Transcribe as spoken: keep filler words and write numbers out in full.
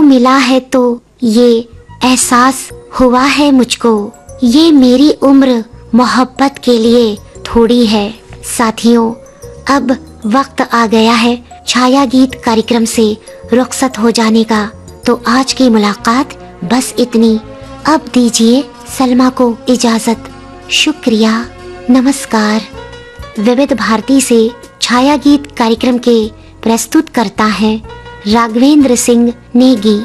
मिला है तो ये एहसास हुआ है मुझको, ये मेरी उम्र मोहब्बत के लिए थोड़ी है। साथियों, अब वक्त आ गया है छाया गीत कार्यक्रम से रुखसत हो जाने का। तो आज की मुलाकात बस इतनी। अब दीजिए सलमा को इजाजत। शुक्रिया, नमस्कार। विविध भारती से छाया गीत कार्यक्रम के प्रस्तुत करता है राघवेंद्र सिंह नेगी।